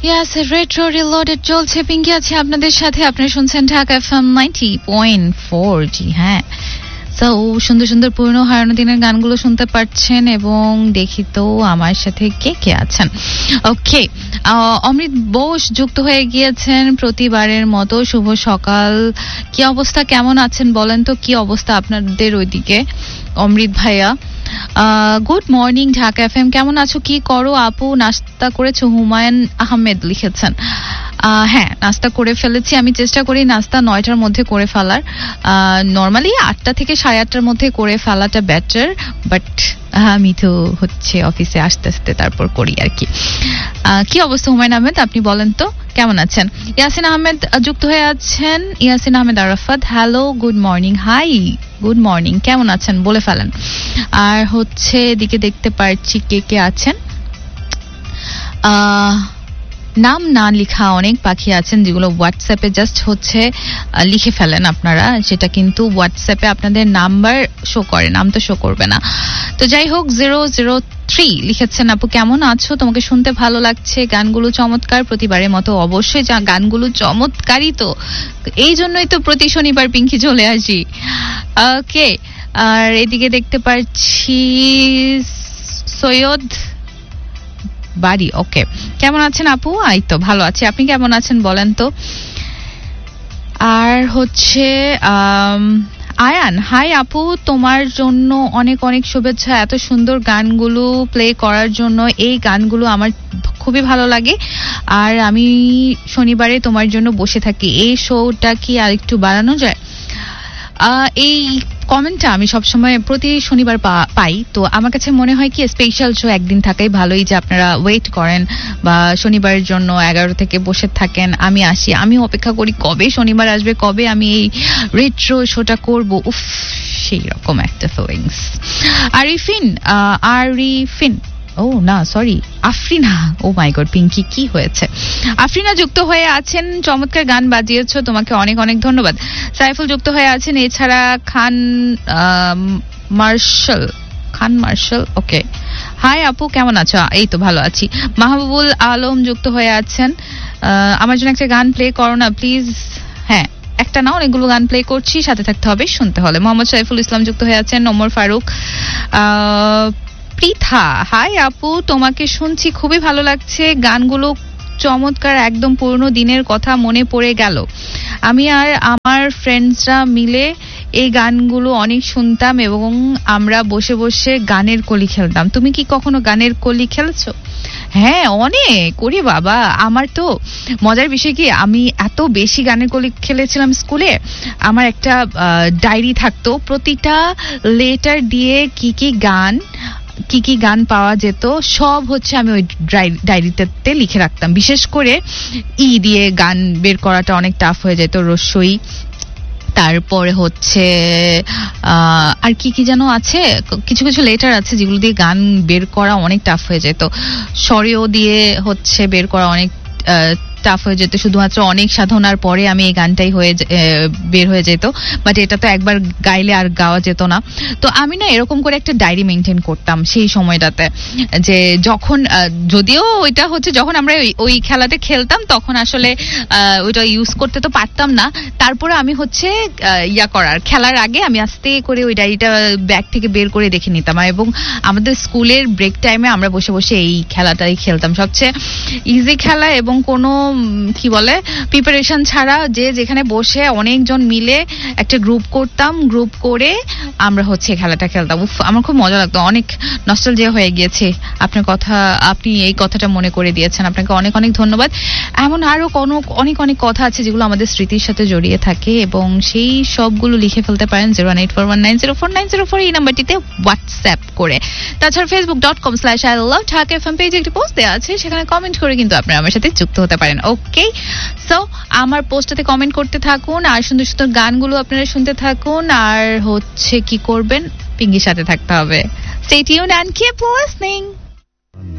Yes, Retro Reloaded চলছে, পিঙ্কি আছে আপনাদের সাথে। আপনারা শুনছেন ঢাকা FM 90.4। জি হ্যাঁ, সো সুন্দর সুন্দর পুরনো হারানো দিনের গানগুলো শুনতে পাচ্ছেন। এবং দেখি তো আমার সাথে কে কে আছেন। ওকে, অমৃত বোস যুক্ত হয়ে গিয়েছেন প্রতিবারের মতো। শুভ সকাল, কি অবস্থা, কেমন আছেন বলেন তো, কি অবস্থা আপনাদের ওইদিকে অমৃত ভাইয়া? গুড মর্নিং ঢাকা এফএম, কেমন আছো, কি করো আপু, নাস্তা করেছো? হুমায়ুন আহমেদ লিখেছেন। হ্যাঁ, নাস্তা করে ফেলেছি। আমি চেষ্টা করি নাস্তা 9টার মধ্যে করে ফেলার। নর্মালি 8টা থেকে 8:30টার মধ্যে করে ফেলাটা বেটার, বাট আমি তো হচ্ছে অফিসে আস্তে আস্তে তারপর করি আর কি। কি অবস্থা হুমায়ুন আহমেদ, আপনি বলেন তো কেমন আছেন? ইয়াসিন আহমেদ যুক্ত হয়ে আছেন। Yasin Ahmed Arafat, hello, good morning. High, good morning, কেমন আছেন বলে ফেলেন। আর হচ্ছে এদিকে দেখতে পাচ্ছি কে কে আছেন। নাম না লিখা অনেক পাখি আছেন যেগুলো হোয়াটসঅ্যাপে জাস্ট হচ্ছে লিখে ফেলেন আপনারা, সেটা কিন্তু হোয়াটসঅ্যাপে আপনাদের নাম্বার শো করে, নাম তো শো করবে না। তো যাই হোক, 003 লিখেছেন, আপু কেমন আছো, তোমাকে শুনতে ভালো লাগছে, গানগুলো চমৎকার, প্রতিবারের মতো। অবশ্যই গানগুলো চমৎকারই, তো এই জন্যই তো প্রতি শনিবার পিঙ্কি চলে আসি। ওকে, আর এদিকে দেখতে পাচ্ছি সৈয়দ বাড়ি। ওকে, কেমন আছেন আপু? এই তো ভালো আছি, আপনি কেমন আছেন বলেন তো। আর হচ্ছে আয়ান, হাই আপু, তোমার জন্য অনেক অনেক শুভেচ্ছা, এত সুন্দর গানগুলো প্লে করার জন্য। এই গানগুলো আমার খুবই ভালো লাগে, আর আমি শনিবারে তোমার জন্য বসে থাকি। এই শোটা কি আর একটু বাড়ানো যায়? এই কমেন্টটা আমি সবসময় প্রতি শনিবার পাই, তো আমার কাছে মনে হয় কি স্পেশাল শো একদিন থাকাই ভালোই, যে আপনারা ওয়েট করেন বা শনিবারের জন্য 11 থেকে বসে থাকেন। আমি আসি, আমি অপেক্ষা করি কবে শনিবার আসবে, কবে আমি এই রেট্রো শোটা করব। উফ, সেই রকম একটা ফিলিংস। আরিফিন, ও না সরি, আফরিনা, ও মাই গড পিঙ্কি, কি হয়েছে? আফরিনা যুক্ত হয়ে আছেন, চমৎকার গান বাজিয়েছো, তোমাকে অনেক অনেক ধন্যবাদ। সাইফুল যুক্ত হয়ে আছেন, এছাড়া খান মার্শাল, ওকে, হাই আপু কেমন আছো? এই তো ভালো আছি। মাহবুবুল আলম যুক্ত হয়ে আছেন, আমার জন্য একটা গান প্লে করো না প্লিজ। হ্যাঁ, একটা না, অনেকগুলো গান প্লে করছি, সাথে থাকতে হবে, শুনতে হলে। মোহাম্মদ সাইফুল ইসলাম যুক্ত হয়ে আছেন। ওমর ফারুক, পৃথা, হাই আপু, তোমাকে শুনছি, খুবই ভালো লাগছে, গানগুলো চমৎকার, একদম পুরনো দিনের কথা মনে পড়ে গেল। আমি আর আমার ফ্রেন্ডসরা মিলে এই গানগুলো অনেক শুনতাম এবং আমরা বসে বসে গানের কলি খেলতাম। তুমি কি কখনো গানের কলি খেলছো? হ্যাঁ, অনেক করি বাবা। আমার তো মজার বিষয় কি, আমি এত বেশি গানের কলি খেলেছিলাম স্কুলে। আমার একটা ডায়েরি থাকতো, প্রতিটা লেটার দিয়ে কি কি গান পাওয়া যেত সব হচ্ছে আমি ওই ডায়েরিতে লিখে রাখতাম। বিশেষ করে দিয়ে গান বের করাটা অনেক টাফ হয়ে যেত, রস্যই, তারপরে হচ্ছে আর কি যেন আছে, কিছু কিছু লেটার আছে যেগুলো দিয়ে গান বের করা অনেক টাফ হয়ে যেত। স্বরেও দিয়ে হচ্ছে বের করা অনেক টাফ হয়ে যেত। শুধুমাত্র অনেক সাধনার পরে আমি এই গানটাই বের হয়ে যেত, বাট এটা তো একবার গাইলে আর গাওয়া যেত না। তো আমি না এরকম করে একটা ডায়েরি মেনটেন করতাম সেই সময়টাতে, যে যখন যদিও ওইটা হচ্ছে যখন আমরা ওই খেলাতে খেলতাম তখন আসলে ওইটা ইউজ করতে তো পারতাম না। তারপরে আমি হচ্ছে খেলার আগে আমি আস্তে করে ওই ডায়েরিটা ব্যাগ থেকে বের করে দেখে নিতাম, এবং আমাদের স্কুলের ব্রেক টাইমে আমরা বসে বসে এই খেলাটাই খেলতাম। সবচেয়ে ইজি খেলা, এবং কোনো কি বলে প্রিপারেশন ছাড়া, যে যেখানে বসে অনেকজন মিলে একটা গ্রুপ করতাম, গ্রুপ করে আমরা হচ্ছে খেলাটা খেলতাম। উফ, আমার খুব মজা লাগতো, অনেক নস্টালজিয়া হয়ে গিয়েছে। আপনি এই কথাটা মনে করে দিয়েছেন, আপনাকে অনেক অনেক ধন্যবাদ। এমন আরো অনেক অনেক কথা আছে যেগুলো আমাদের স্মৃতির সাথে জড়িয়ে থাকে, এবং সেই সবগুলো লিখে ফেলতে পারেন 09419049004 এই নাম্বারটিতে হোয়াটসঅ্যাপ করে। তাছাড়া facebook.com/ilovethakfm পেজে একটি পোস্ট দেওয়া আছে, সেখানে কমেন্ট করে কিন্তু আপনারা আমার সাথে যুক্ত হতে পারেন। ওকে, সো আমার পোস্টটাতে কমেন্ট করতে থাকুন, আর সুন্দর সুন্দর গানগুলো আপনারা শুনতে থাকুন, আর হচ্ছে কি করবেন, পিঙ্কির সাথে থাকতে হবে। Stay tuned and keep listening.